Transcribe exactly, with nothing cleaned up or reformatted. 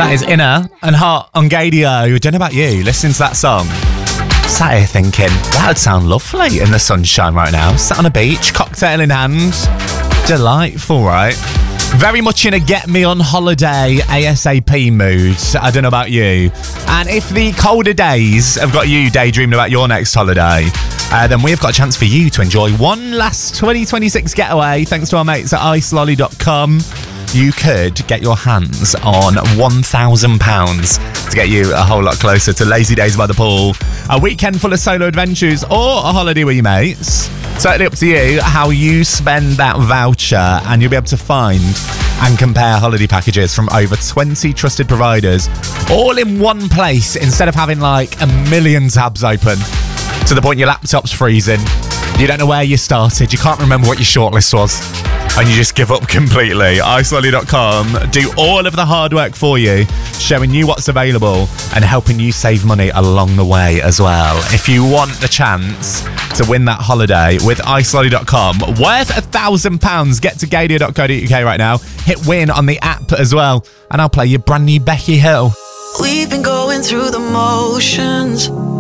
That is Inner and Heart on Gadio. I don't know about you, listening to that song. Sat here thinking, that would sound lovely in the sunshine right now. Sat on a beach, cocktail in hand. Delightful, right? Very much in a get me on holiday ASAP mood. I don't know about you. And if the colder days have got you daydreaming about your next holiday, uh, then we've got a chance for you to enjoy one last twenty twenty-six getaway thanks to our mates at ice lolly dot com. You could get your hands on one thousand pounds to get you a whole lot closer to lazy days by the pool, a weekend full of solo adventures, or a holiday with your mates. Totally up to you how you spend that voucher, and you'll be able to find and compare holiday packages from over twenty trusted providers, all in one place instead of having like a million tabs open to the point your laptop's freezing. You don't know where you started, you can't remember what your shortlist was, and you just give up completely. ice lolly dot com do all of the hard work for you, showing you what's available and helping you save money along the way as well. If you want the chance to win that holiday with ice lolly dot com, worth a thousand pounds, get to gadio dot co dot uk right now, hit win on the app as well, and I'll play you brand new Becky Hill. We've been going through the motions,